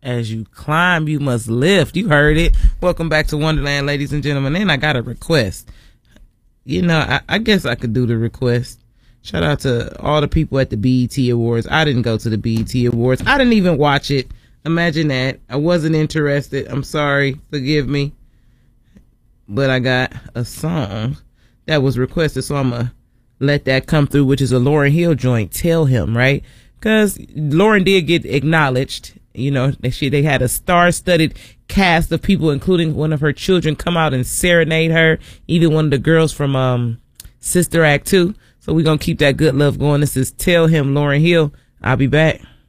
As you climb, you must lift. You heard it. Welcome back to Wonderland, ladies and gentlemen. And I got a request. You know, I guess I could do the request. Shout out to all the people at the BET Awards. I didn't go to the BET Awards. I didn't even watch it. Imagine that. I wasn't interested. I'm sorry. Forgive me. But I got a song that was requested, so I'm going to let that come through, which is a Lauryn Hill joint. Tell Him, right? Because Lauryn did get acknowledged. You know, they had a star-studded cast of people, including one of her children, come out and serenade her. Even one of the girls from Sister Act 2. So we're going to keep that good love going. This is Tell Him, Lauryn Hill. I'll be back.